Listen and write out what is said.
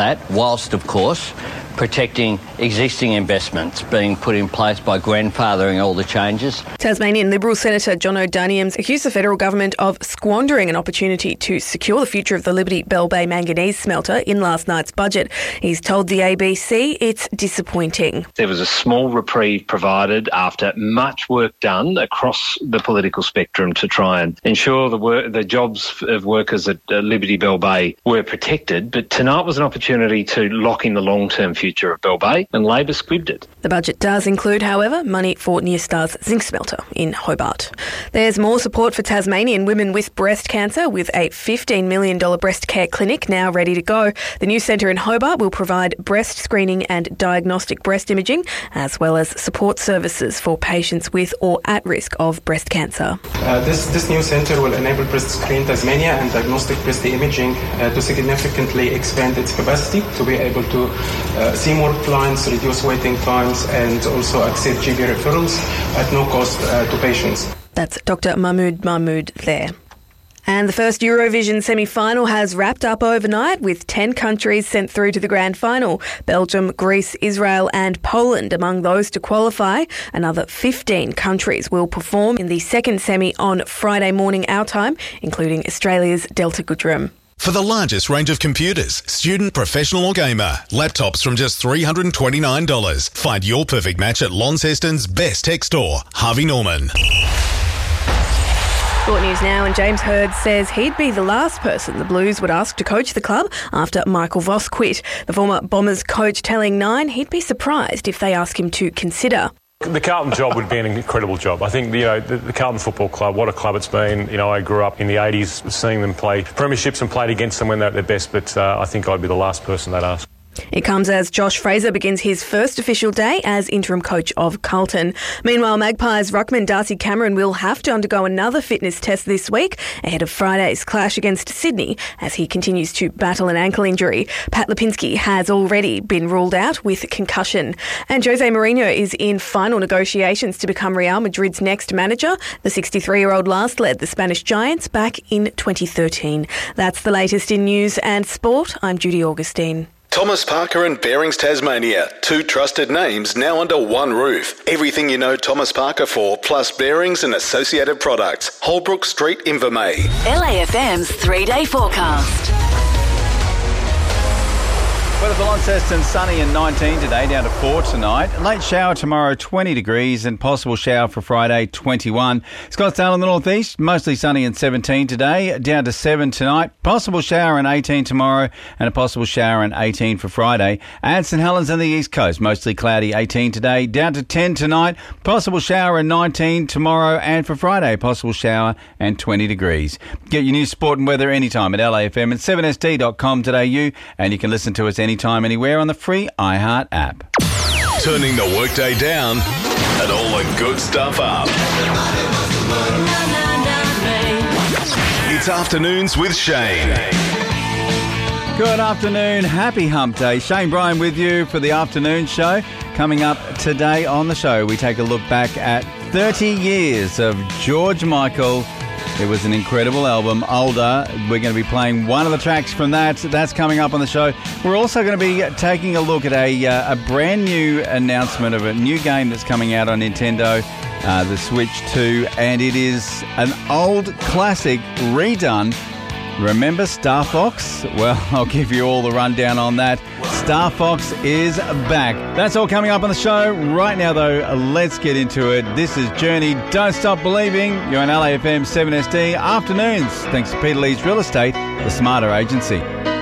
That, whilst, of course, protecting existing investments being put in place by grandfathering all the changes. Tasmanian Liberal Senator John O'Daniels accused the federal government of squandering an opportunity to secure the future of the Liberty Bell Bay manganese smelter in last night's budget. He's told the ABC it's disappointing. There was a small reprieve provided after much work done across the political spectrum to try and ensure the jobs of workers at Liberty Bell Bay were protected, but tonight was an opportunity to lock in the long-term future of Bell Bay, and Labor squibbed it. The budget does include, however, money for Nyrstar's zinc smelter in Hobart. There's more support for Tasmanian women with breast cancer, with a $15 million breast care clinic now ready to go. The new centre in Hobart will provide breast screening and diagnostic breast imaging, as well as support services for patients with or at risk of breast cancer. This new centre will enable Breast Screen Tasmania and diagnostic breast imaging to significantly expand its capacity to be able to see more clients, reduce waiting times, and also accept GP referrals at no cost to patients. That's Dr. Mahmood there. And the first Eurovision semi-final has wrapped up overnight, with 10 countries sent through to the grand final. Belgium, Greece, Israel and Poland among those to qualify. Another 15 countries will perform in the second semi on Friday morning our time, including Australia's Delta Goodrem. For the largest range of computers, student, professional or gamer, laptops from just $329. Find your perfect match at Launceston's best tech store, Harvey Norman. Sport news now, and James Hird says he'd be the last person the Blues would ask to coach the club after Michael Voss quit. The former Bombers coach telling Nine he'd be surprised if they ask him to consider. The Carlton job would be an incredible job. I think, the Carlton Football Club, what a club it's been. I grew up in the 80s seeing them play premierships and played against them when they're at their best, but I think I'd be the last person they'd ask. It comes as Josh Fraser begins his first official day as interim coach of Carlton. Meanwhile, Magpies ruckman Darcy Cameron will have to undergo another fitness test this week ahead of Friday's clash against Sydney as he continues to battle an ankle injury. Pat Lipinski has already been ruled out with concussion. And Jose Mourinho is in final negotiations to become Real Madrid's next manager. The 63-year-old last led the Spanish Giants back in 2013. That's the latest in news and sport. I'm Judy Augustine. Thomas Parker and Bearings Tasmania, two trusted names now under one roof. Everything you know Thomas Parker for, plus bearings and associated products. Holbrook Street, Invermay. LAFM's 3-day forecast. Weather for Launceston, sunny and 19 today, down to 4 tonight. Late shower tomorrow, 20 degrees, and possible shower for Friday, 21. Scottsdale in the northeast, mostly sunny and 17 today, down to 7 tonight. Possible shower and 18 tomorrow, and a possible shower and 18 for Friday. And St Helens on the east coast, mostly cloudy, 18 today, down to 10 tonight. Possible shower and 19 tomorrow, and for Friday, possible shower and 20 degrees. Get your news, sport and weather anytime at LAFM and 7sd.com.au, and you can listen to us anytime, anywhere on the free iHeart app. Turning the workday down and all the good stuff up. It's Afternoons with Shane. Good afternoon. Happy Hump Day. Shane Bryan with you for the afternoon show. Coming up today on the show, we take a look back at 30 years of George Michael. It was an incredible album, Older. We're going to be playing one of the tracks from that. That's coming up on the show. We're also going to be taking a look at a brand new announcement of a new game that's coming out on Nintendo, the Switch 2, and it is an old classic redone. Remember Star Fox? Well, I'll give you all the rundown on that. Star Fox is back. That's all coming up on the show. Right now, though, let's get into it. This is Journey, Don't Stop Believing. You're on LAFM 7SD Afternoons. Thanks to Peter Lee's Real Estate, the Smarter Agency.